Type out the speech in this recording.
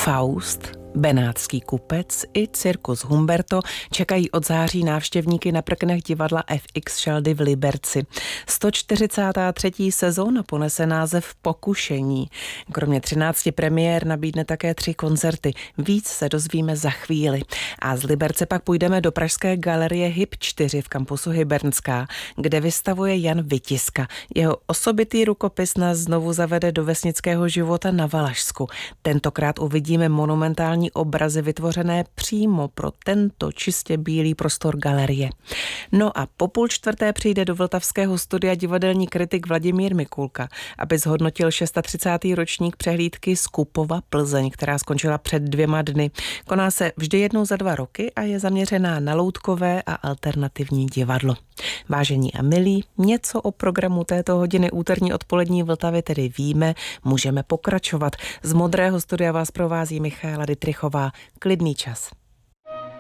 Faust, Benátský kupec i cirkus Humberto čekají od září návštěvníky na prknech divadla FX Šaldy v Liberci. 143. sezóna ponese název Pokušení. Kromě 13 premiér nabídne také 3 koncerty. Víc se dozvíme za chvíli. A z Liberce pak půjdeme do pražské galerie HIP 4 v kampusu Hybernská, kde vystavuje Jan Vytiska. Jeho osobitý rukopis nás znovu zavede do vesnického života na Valašsku. Tentokrát uvidíme monumentální obrazy vytvořené přímo pro tento čistě bílý prostor galerie. No a po 3:30 přijde do vltavského studia divadelní kritik Vladimír Mikulka, aby zhodnotil 36. ročník přehlídky Skupova Plzeň, která skončila před 2 dny. Koná se vždy jednou za 2 roky a je zaměřená na loutkové a alternativní divadlo. Vážení a milí, něco o programu této hodiny úterní odpolední Vltavy tedy víme, můžeme pokračovat. Z modrého studia vás provází Michaela Dittrichová. Klidný čas.